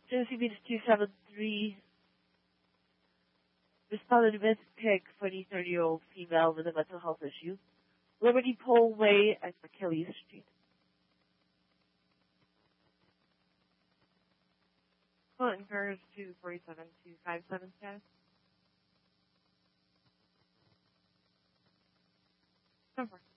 Genesee Beach 273 responded with pick for the 30-year-old female with a mental health issue. Liberty Pole Way at Achilles Street. Clinton Cars 247-257 status. 10-4.